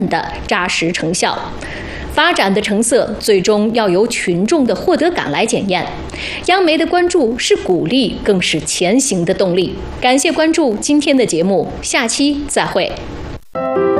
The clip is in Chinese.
的扎实成效。发展的成色最终要由群众的获得感来检验。央媒的关注是鼓励，更是前行的动力。感谢关注今天的节目，下期再会。